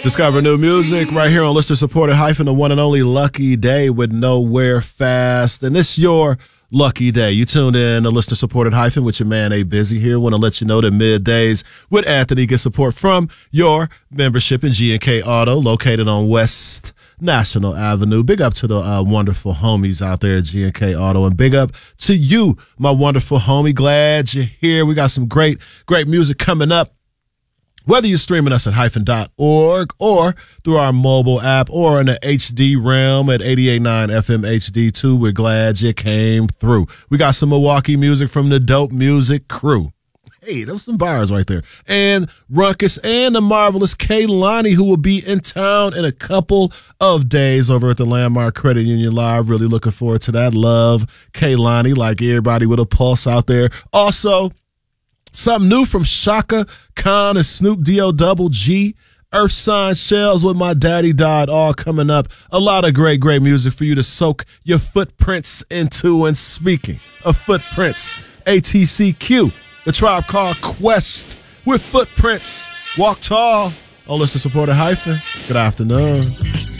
Discover new music right here on Listener Supported Hyphen, the one and only Lucky Day with Nowhere Fast. And it's your lucky day. You tuned in to Listener Supported Hyphen with your man A Busy here. Want to let you know that middays with Anthony get support from your membership in G&K Auto, located on West National Avenue. Big up to the wonderful homies out there at G&K Auto, and big up to you, my wonderful homie. Glad you're here. We got some great music coming up. Whether you're streaming us at hyphen.org or through our mobile app or in the HD realm at 88.9 FM HD2, we're glad you came through. We got some Milwaukee music from the Dope Music Crew. Hey, those some bars right there. And Ruckus and the marvelous Kaylani, who will be in town in a couple of days over at the Landmark Credit Union Live. Really looking forward to that. Love Kaylani, like everybody with a pulse out there. Also, something new from Shaka Khan and Snoop D-O Double G. Earth Sign Shells with My Daddy Died, all coming up. A lot of great music for you to soak your footprints into. And speaking of footprints, ATCQ, the Tribe Called Quest with Footprints. Walk tall on Listener Supported Hyphen. Good afternoon.